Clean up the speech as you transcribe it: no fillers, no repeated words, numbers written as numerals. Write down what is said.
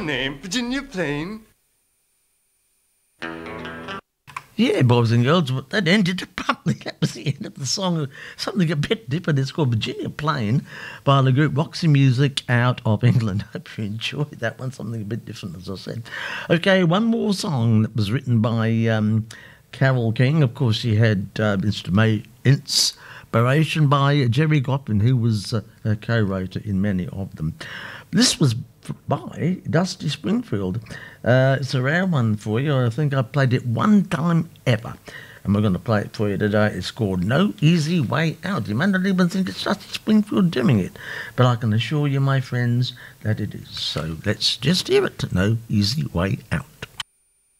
name, Virginia Plain? Yeah, boys and girls, but that ended abruptly. That was the end of the song. Something a bit different. It's called Virginia Plain by the group Roxy Music out of England. Hope you enjoyed that one. Something a bit different, as I said. Okay, one more song that was written by Carole King. Of course, she had inspiration by Jerry Goffin, who was a co-writer in many of them. This was by Dusty Springfield. It's a rare one for you. I think I played it one time ever. And we're going to play it for you today. It's called No Easy Way Out. You may not even think it's Dusty Springfield doing it, but I can assure you, my friends, that it is. So let's just hear it. No Easy Way Out.